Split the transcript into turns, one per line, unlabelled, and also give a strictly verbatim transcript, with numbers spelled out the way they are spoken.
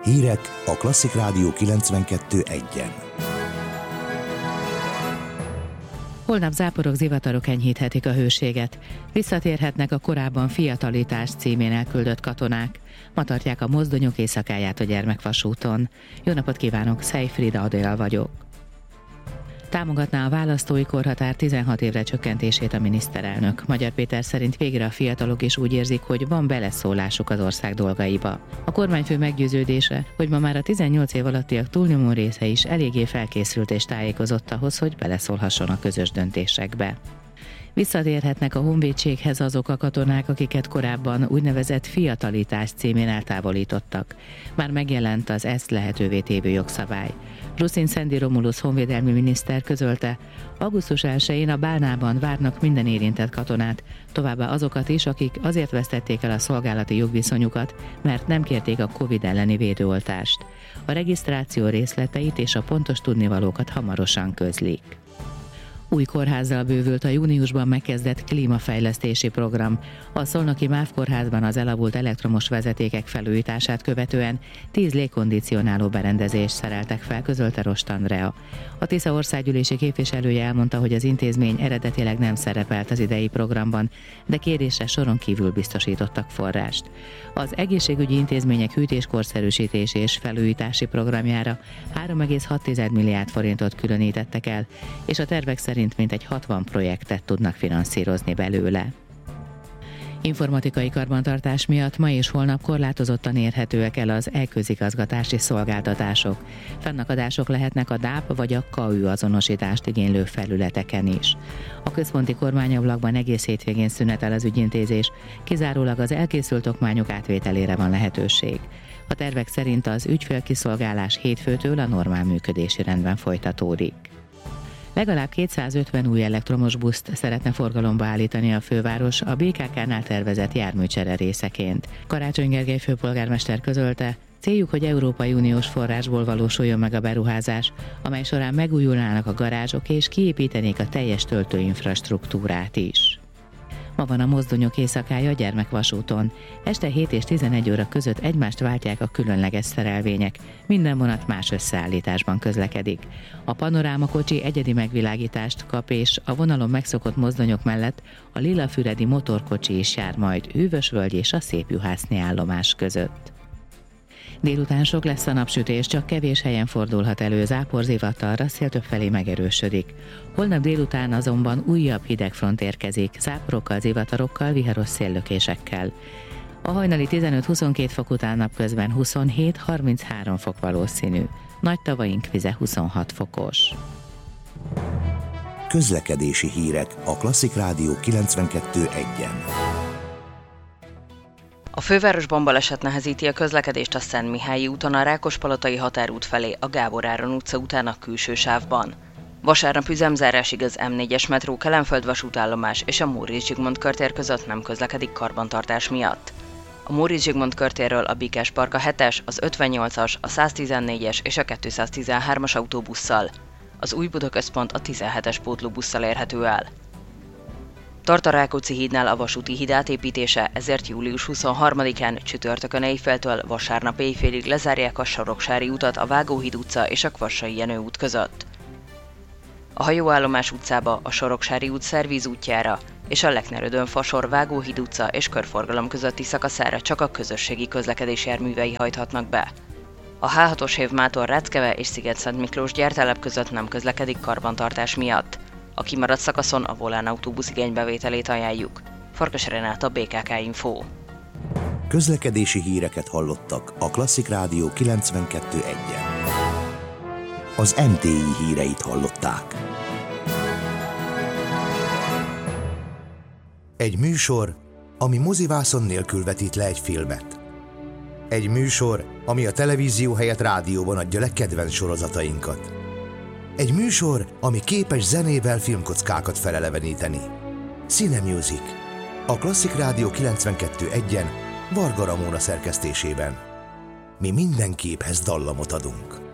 Hírek a Klasszik Rádió kilencvenkettő egyen.
Holnap záporok, zivatarok enyhíthetik a hőséget. Visszatérhetnek a korábban Fiatalitás címén elküldött katonák. Ma tartják a mozdonyok éjszakáját a Gyermekvasúton. Jó napot kívánok, Szejfrida Adél vagyok. Támogatná a választói korhatár tizenhat évre csökkentését a miniszterelnök. Magyar Péter szerint végre a fiatalok is úgy érzik, hogy van beleszólásuk az ország dolgaiba. A kormányfő meggyőződése, hogy ma már a tizennyolc év alattiak túlnyomó része is eléggé felkészült és tájékozott ahhoz, hogy beleszólhasson a közös döntésekbe. Visszatérhetnek a honvédséghez azok a katonák, akiket korábban úgynevezett Fiatalitás címén eltávolítottak. Már megjelent az ezt lehetővé tévő jogszabály. Ruszin Szendi Romulusz honvédelmi miniszter közölte, augusztus elsején a Bálnában várnak minden érintett katonát, továbbá azokat is, akik azért vesztették el a szolgálati jogviszonyukat, mert nem kérték a Covid elleni védőoltást. A regisztráció részleteit és a pontos tudnivalókat hamarosan közlik. Új kórházzal bővült a júniusban megkezdett klímafejlesztési program. A szolnoki MÁV kórházban az elavult elektromos vezetékek felújítását követően tíz légkondicionáló berendezést szereltek fel, közölte Rost Andrea. A Tisza országgyűlési képviselője elmondta, hogy az intézmény eredetileg nem szerepelt az idei programban, de kérésre soron kívül biztosítottak forrást. Az egészségügyi intézmények hűtéskorszerűsítési és felújítási programjára három egész hat milliárd forintot különítettek el, és a tervek szerint mintegy hatvan projektet tudnak finanszírozni belőle. Informatikai karbantartás miatt ma és holnap korlátozottan érhetőek el az e-közigazgatási szolgáltatások. Fennakadások lehetnek a dáp vagy a ká ü azonosítást igénylő felületeken is. A központi kormányablakban egész hétvégén szünetel az ügyintézés, kizárólag az elkészült okmányok átvételére van lehetőség. A tervek szerint az ügyfélkiszolgálás hétfőtől a normál működési rendben folytatódik. Legalább kétszázötven új elektromos buszt szeretne forgalomba állítani a főváros a bé ká ká-nál tervezett járműcsere részeként. Karácsony Gergely főpolgármester közölte, céljuk, hogy Európai Uniós forrásból valósuljon meg a beruházás, amely során megújulnának a garázsok és kiépítenék a teljes töltőinfrastruktúrát is. Ma van a mozdonyok éjszakája a Gyermekvasúton. Este hét és tizenegy óra között egymást váltják a különleges szerelvények. Minden vonat más összeállításban közlekedik. A panorámakocsi egyedi megvilágítást kap, és a vonalon megszokott mozdonyok mellett a lilafüredi motorkocsi is jár majd Hűvösvölgy és a Szépjuhászni állomás között. Délután sok lesz a napsütés, csak kevés helyen fordulhat elő, záporzivatarra, szél többfelé megerősödik. Holnap délután azonban újabb hidegfront érkezik, záporokkal, zivatarokkal, viharos széllökésekkel. A hajnali tizenöt-huszonkét fok után napközben huszonhét-harminchárom fok valószínű. Nagy tavaink vize huszonhat fokos.
Közlekedési hírek a Klasszik Rádió kilencvenkettő egyen.
A fővárosban baleset nehezíti a közlekedést a Szentmihályi úton a Rákospalotai határút felé a Gábor Áron utca után a külső sávban. Vasárnap üzemzárásig az em négyes metró Kelenföld vasútállomás és a Móricz Zsigmond körtér között nem közlekedik karbantartás miatt. A Móricz Zsigmond körtérről a Békás Park a hetes, az ötvennyolcas, a száztizennégyes és a kétszáztizenhármas autóbusszal. Az Új Buda Központ a tizenhetes pótlóbusszal érhető el. Tart a Rákóczi hídnál a vasúti híd átépítése, ezért július huszonharmadikán csütörtökön éjféltől vasárnap éjfélig lezárják a Soroksári utat a Vágóhíd utca és a Kvassai Jenő út között. A Hajóállomás utcába, a Soroksári út szervíz útjára és a Leknerödön-Fasor Vágóhíd utca és körforgalom közötti szakaszára csak a közösségi közlekedés járművei hajthatnak be. A há hatos Hévmától Ráckeve és Sziget-Szent Miklós gyártelep között nem közlekedik karbantartás miatt. A kimaradt szakaszon a Volán autóbusz igénybevételét ajánljuk. Farkas Renáta, bé ká ká Info.
Közlekedési híreket hallottak a Klasszik Rádió kilencvenkettő egyen. Az em té i híreit hallották. Egy műsor, ami mozivászon nélkül vetít le egy filmet. Egy műsor, ami a televízió helyett rádióban adja le kedvenc sorozatainkat. Egy műsor, ami képes zenével filmkockákat feleleveníteni. Cinemusic. A Klasszik Rádió kilencvenkettő egyen Varga Ramóna szerkesztésében. Mi minden képhez dallamot adunk.